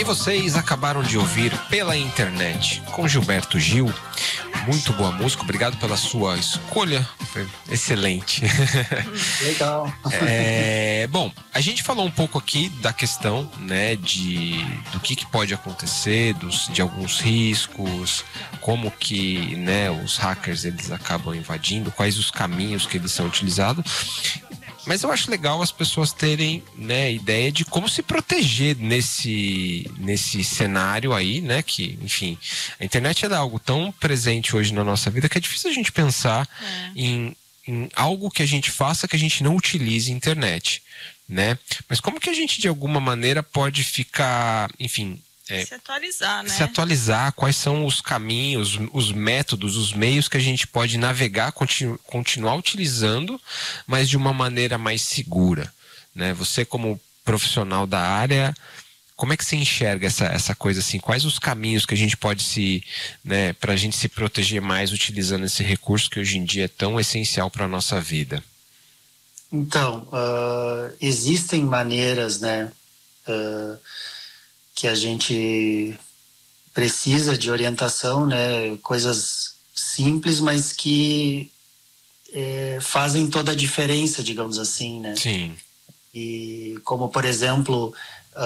E vocês acabaram de ouvir Pela Internet, com Gilberto Gil. Muito boa música, obrigado pela sua escolha, foi excelente. Legal. Bom, a gente falou um pouco aqui da questão, né, do que pode acontecer, de alguns riscos, como que, né, os hackers eles acabam invadindo, quais os caminhos que eles são utilizados. Mas eu acho legal as pessoas terem, né, ideia de como se proteger nesse cenário aí, né? Que, enfim, a internet é algo tão presente hoje na nossa vida que é difícil a gente pensar em algo que a gente faça que a gente não utilize a internet, né? Mas como que a gente, de alguma maneira, pode ficar, enfim... se atualizar, né? Se atualizar, quais são os caminhos, os métodos, os meios que a gente pode navegar, continuar utilizando, mas de uma maneira mais segura, né? Você como profissional da área, como é que você enxerga essa coisa assim? Quais os caminhos que a gente pode né, para a gente se proteger mais utilizando esse recurso que hoje em dia é tão essencial para a nossa vida? Então, existem maneiras, né, que a gente precisa de orientação, né? Coisas simples, mas que fazem toda a diferença, digamos assim, né? Sim. E como, por exemplo,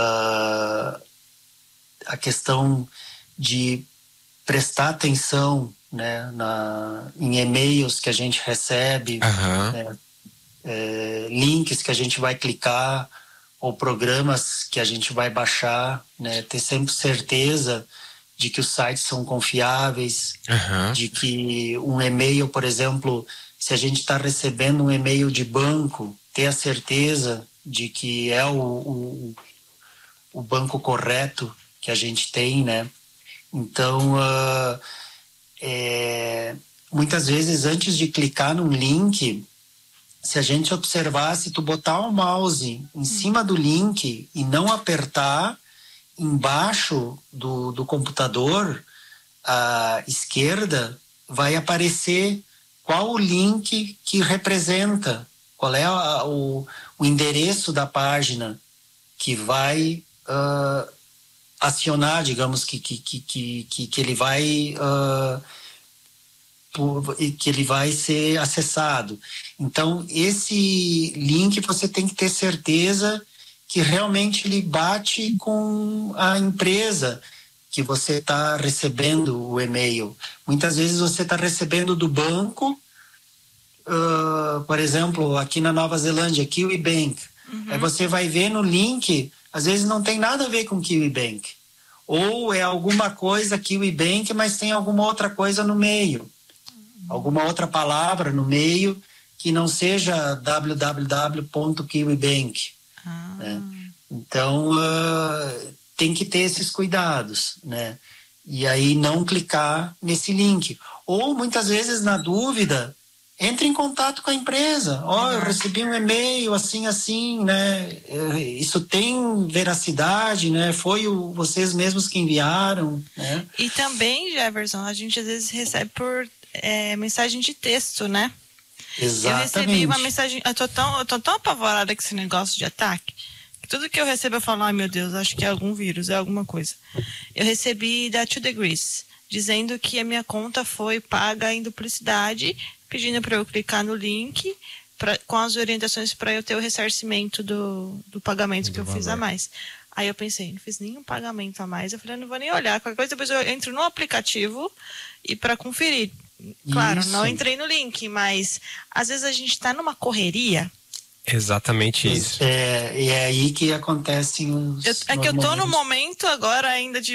a questão de prestar atenção, né, em e-mails que a gente recebe, né, links que a gente vai clicar, ou programas que a gente vai baixar, né? Ter sempre certeza de que os sites são confiáveis, de que um e-mail, por exemplo, se a gente está recebendo um e-mail de banco, ter a certeza de que é o banco correto que a gente tem, né? Então, muitas vezes, antes de clicar num link, se a gente observar, se tu botar o mouse em cima do link e não apertar embaixo do computador, à esquerda, vai aparecer qual o link que representa, qual é o endereço da página que vai acionar, digamos, que ele vai... que ele vai ser acessado. Então, esse link você tem que ter certeza que realmente ele bate com a empresa que você está recebendo o e-mail. Muitas vezes você está recebendo do banco, por exemplo, aqui na Nova Zelândia, Kiwi Bank. Aí você vai ver no link, às vezes não tem nada a ver com Kiwi Bank. Ou é alguma coisa Kiwi Bank, mas tem alguma outra coisa no meio. Alguma outra palavra no meio que não seja www.kiwibank. Né? Então, tem que ter esses cuidados, né? E aí não clicar nesse link. Ou, muitas vezes, na dúvida, entre em contato com a empresa. Eu recebi um e-mail assim, né? Isso tem veracidade, né? Foi vocês mesmos que enviaram, né? E também, Jefferson, a gente às vezes recebe por mensagem de texto, né? Exatamente. Eu recebi uma mensagem, eu tô tão apavorada com esse negócio de ataque, que tudo que eu recebo eu falo, ai meu Deus, acho que é algum vírus, é alguma coisa. Eu recebi da 2 Degrees, dizendo que a minha conta foi paga em duplicidade, pedindo para eu clicar no link, com as orientações para eu ter o ressarcimento do pagamento que eu fiz a mais. Aí eu pensei, não fiz nenhum pagamento a mais, eu falei, não vou nem olhar, qualquer coisa depois eu entro no aplicativo e para conferir. Claro, não entrei no link, mas às vezes a gente está numa correria. Exatamente isso. E é aí que acontecem os... É que eu tô no momento agora ainda de